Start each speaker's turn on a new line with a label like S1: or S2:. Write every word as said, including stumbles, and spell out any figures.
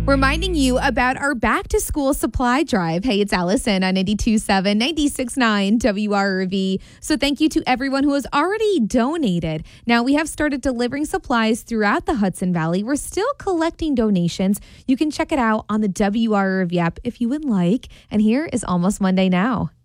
S1: reminding you about our back to school supply drive. Hey, it's Allison on ninety-two point seven, ninety-six point nine W R V. So thank you to everyone who has already donated. Now we have started delivering supplies throughout the Hudson Valley. We're still collecting donations. You can check it out on the W R V app if you would like. And here is Almost Monday now.